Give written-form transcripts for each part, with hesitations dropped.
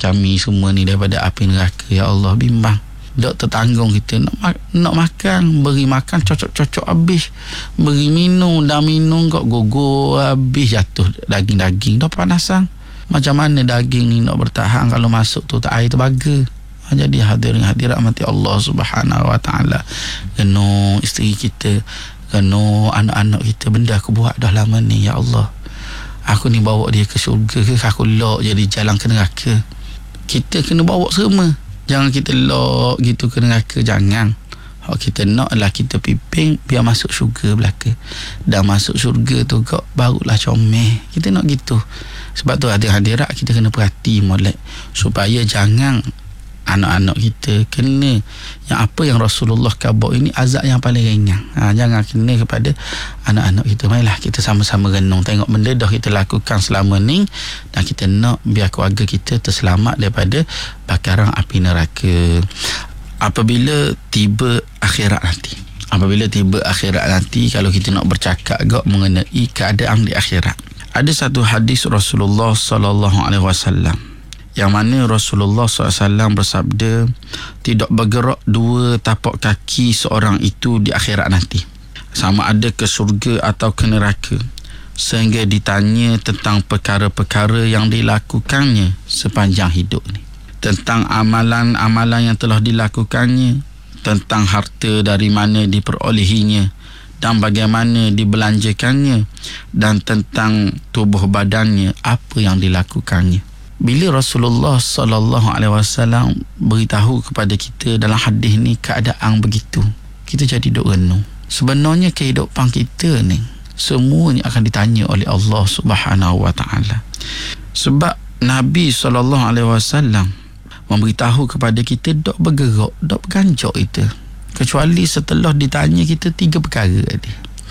kami semua ni daripada api neraka. Ya Allah, bimbang. Dok tertanggung kita nak makan, beri makan cocok-cocok habis, beri minum, dah minum kok gogo habis, jatuh daging-daging dah panasan. Macam mana daging ni nak bertahan kalau masuk tu air terbaga? Jadi hadirin hadirat mati Allah Subhanahu Wa Taala, kena isteri kita, kena anak-anak kita, benda aku buat dah lama ni. Ya Allah, aku ni bawa dia ke syurga ke aku lock jadi jalan ke neraka? Kita kena bawa semua. Jangan kita lock gitu ke neraka, jangan. Hak kita nak lah kita piping biar masuk syurga belaka. Dah masuk syurga tu kok barulah comel. Kita nak gitu. Sebab tu hadirat kita kena perhati molek supaya jangan anak-anak kita kena yang apa yang Rasulullah khabar ini azab yang paling ringan. Jangan kena kepada anak-anak kita. Marilah kita sama-sama renung tengok benda dah kita lakukan selama ni, dan kita nak biar keluarga kita terselamat daripada bakaran api neraka apabila tiba akhirat nanti. Kalau kita nak bercakap agak mengenai keadaan di akhirat, ada satu hadis Rasulullah sallallahu alaihi wasallam yang mana Rasulullah SAW bersabda, tidak bergerak dua tapak kaki seorang itu di akhirat nanti, sama ada ke syurga atau ke neraka, sehingga ditanya tentang perkara-perkara yang dilakukannya sepanjang hidup ni, tentang amalan-amalan yang telah dilakukannya, tentang harta dari mana diperolehinya dan bagaimana dibelanjakannya, dan tentang tubuh badannya, apa yang dilakukannya. Bila Rasulullah sallallahu alaihi wasallam beritahu kepada kita dalam hadis ni keadaan begitu, kita jadi duk renung. Sebenarnya kehidupan kita ni semuanya akan ditanya oleh Allah Subhanahu Wa Taala. Sebab Nabi sallallahu alaihi wasallam memberitahu kepada kita dok bergerak, dok berganjak kita, kecuali setelah ditanya kita 3 perkara tadi.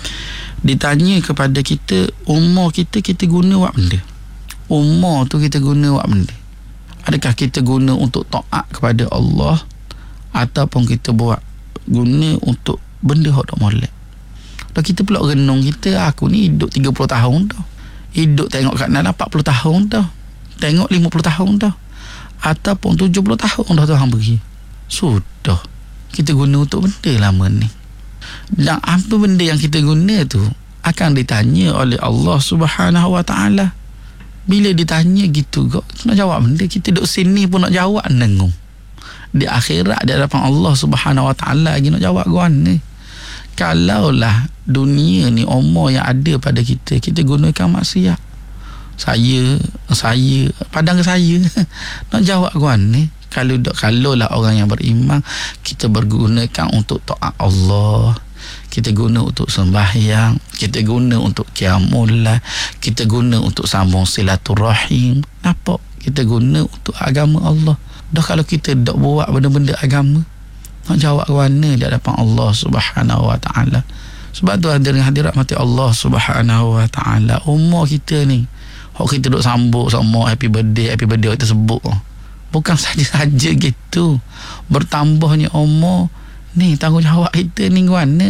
Ditanya kepada kita umur kita guna buat benda. Umur tu kita guna buat benda. Adakah kita guna untuk taat kepada Allah ataupun kita guna untuk benda hak tak molek? Dan kita pula renung kita, aku ni hidup 30 tahun dah. Hidup tengok kat dalam 40 tahun dah. Tengok 50 tahun dah. Ataupun 70 tahun dah Tuhan beri. Sudah. Kita guna untuk benda lama ni. Dan apa benda yang kita guna tu akan ditanya oleh Allah Subhanahu Wa Taala. Bila ditanya gitu kok nak jawab benda, kita duduk sini pun nak jawab nengung. Di akhirat di hadapan Allah Subhanahu Wa Taala lagi nak jawab gua ni. Kalaulah dunia ni umur yang ada pada kita gunakan maksiat, saya padang ke saya nak jawab gua ni. Kalaulah orang yang beriman, kita bergunakan untuk taat Allah, kita guna untuk sembahyang, kita guna untuk qiyamul, kita guna untuk sambung silaturahim. Nampak? Kita guna untuk agama Allah. Dah kalau kita tak buat benda-benda agama, nak jawab ke mana di hadapan Allah Subhanahu Wa Taala? Sebab tu hadirat mati Allah Subhanahu Wa Taala, umur kita ni hok kita duk sambung sama happy birthday kita sebut. Bukan saja gitu, bertambahnya umur ni tanggungjawab kita ni mana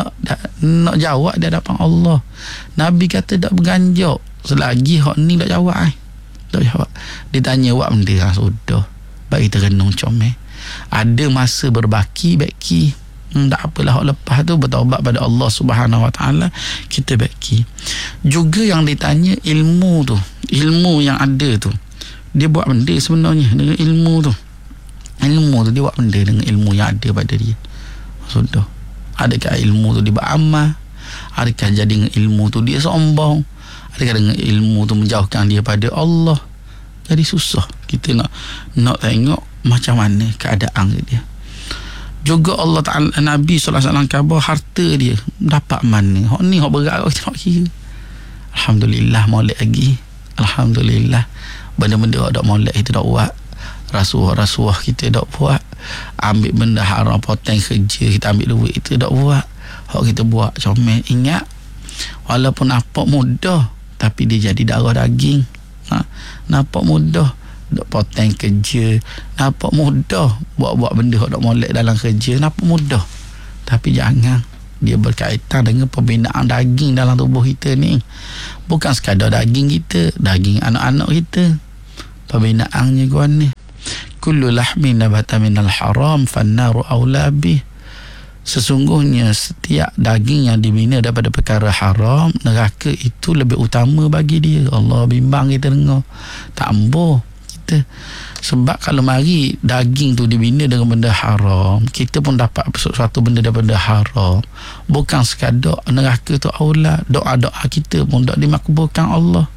nak jawab di hadapan Allah. Nabi kata tak berganjak selagi hak ni tak jawab. Tak jawab. Ditanya buat benda sudah. Baik kita renung comel. Ada masa berbaki baki. Tak apalah hak lepas tu bertaubat pada Allah Subhanahu Wa Taala, kita baki. Juga yang ditanya ilmu tu, ilmu yang ada tu, dia buat benda sebenarnya dengan ilmu tu. Ilmu tu dia buat benda dengan ilmu yang ada pada dia. Sudah. Adakah ilmu tu dia beramal? Adakah jadi dengan ilmu tu dia sombong? Adakah dengan ilmu tu menjauhkan dia pada Allah? Jadi susah kita nak tengok macam mana keadaan dia. Juga Allah Ta'ala, Nabi SAW khabar harta dia dapat mana. Hak ni hak berat kita nak kira. Alhamdulillah molek lagi. Alhamdulillah. Benda-benda hak tak molek kita tak buat. Rasuah-rasuah kita tak buat. Ambil benda haram, potong kerja kita ambil duit itu tak buat. Hak kita buat comel. Ingat, walaupun nampak mudah, tapi dia jadi darah daging. Nampak mudah dok potong kerja, nampak mudah buat benda hak tak molek dalam kerja, nampak mudah, tapi jangan dia berkaitan dengan pembinaan daging dalam tubuh kita ni. Bukan sekadar daging kita, daging anak-anak kita. pembinaannya gua ni. Kullu lahmin nabata minal haram fannaru aula bih. Sesungguhnya setiap daging yang dibina daripada perkara haram, neraka itu lebih utama bagi dia. Allah bimbang kita dengar. Tak ambuh kita. Sebab kalau mari daging tu dibina dengan benda haram, kita pun dapat sesuatu benda daripada haram. Bukan sekadar neraka tu aula, doa-doa kita pun tak dimakbulkan Allah.